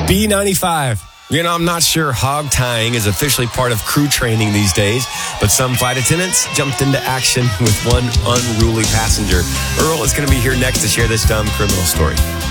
B95. You know, I'm not sure hog tying is officially part of crew training these days, but some flight attendants jumped into action with one unruly passenger. Earl is going to be here next to share this dumb criminal story.